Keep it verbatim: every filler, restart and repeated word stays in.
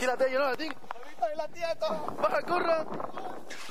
Gírate, yo no la tengo. ¡Estoy la tía, todo! ¡Baja, corra!